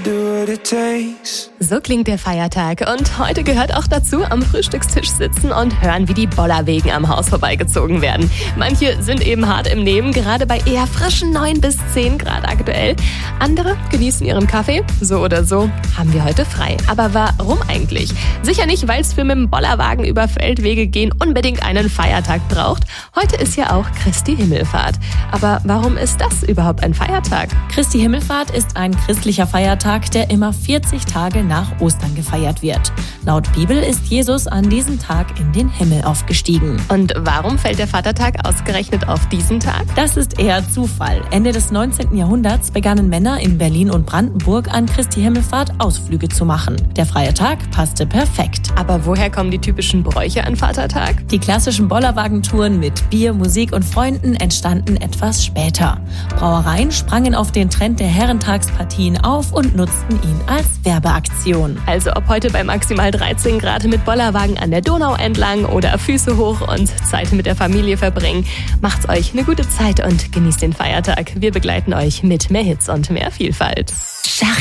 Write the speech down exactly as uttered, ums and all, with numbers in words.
do what it takes. So klingt der Feiertag und heute gehört auch dazu, am Frühstückstisch sitzen und hören, wie die Bollerwagen am Haus vorbeigezogen werden. Manche sind eben hart im Nehmen, gerade bei eher frischen neun bis zehn Grad aktuell. Andere genießen ihren Kaffee. So oder so haben wir heute frei. Aber warum eigentlich? Sicher nicht, weil es für mit dem Bollerwagen über Feldwege gehen unbedingt einen Feiertag braucht. Heute ist ja auch Christi Himmelfahrt. Aber warum ist das überhaupt ein Feiertag? Christi Himmelfahrt ist ein christlicher Feiertag, der immer vierzig Tage nach Ostern gefeiert wird. Laut Bibel ist Jesus an diesem Tag in den Himmel aufgestiegen. Und warum fällt der Vatertag ausgerechnet auf diesen Tag? Das ist eher Zufall. Ende des neunzehnten Jahrhunderts begannen Männer in Berlin und Brandenburg an Christi Himmelfahrt Ausflüge zu machen. Der freie Tag passte perfekt. Aber woher kommen die typischen Bräuche an Vatertag? Die klassischen Bollerwagentouren mit Bier, Musik und Freunden entstanden etwas später. Brauereien sprangen auf den Trend der Herrentagspartien auf und nutzten ihn als Werbeaktion. Also ob heute bei maximal dreizehn Grad mit Bollerwagen an der Donau entlang oder Füße hoch und Zeit mit der Familie verbringen, macht's euch eine gute Zeit und genießt den Feiertag. Wir begleiten euch mit mehr Hits und mehr Vielfalt.